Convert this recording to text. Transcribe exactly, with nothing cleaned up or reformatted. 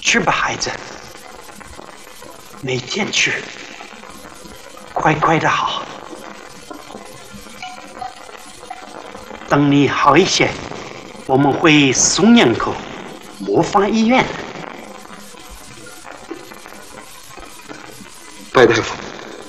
去吧，孩子，每天去，乖乖的好。等你好一些，我们会送人口模范医院。 白大夫。